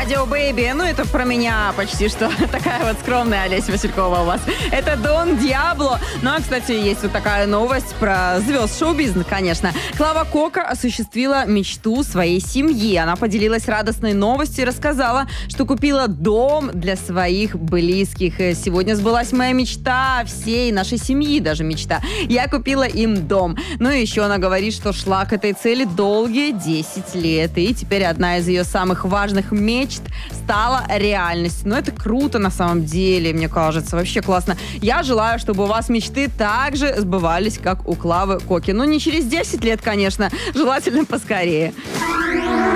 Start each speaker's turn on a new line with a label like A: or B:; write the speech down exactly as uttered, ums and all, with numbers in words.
A: Радио Бэйби. Ну, это про меня почти что. Такая вот скромная Олеся Василькова у вас. Это Дон Диабло. Ну, а, кстати, есть вот такая новость про звезд шоу-бизнеса, конечно. Клава Кока осуществила мечту своей семьи. Она поделилась радостной новостью и рассказала, что купила дом для своих близких. Сегодня сбылась моя мечта, всей нашей семьи даже мечта. Я купила им дом. Ну и еще она говорит, что шла к этой цели долгие десять лет. И теперь одна из ее самых важных мечт стала реальностью. Ну это круто на самом деле, мне кажется. Вообще классно. Я желаю, чтобы у вас мечты также сбывались, как у Клавы Коки. Ну не через десять лет, конечно. Желательно поскорее.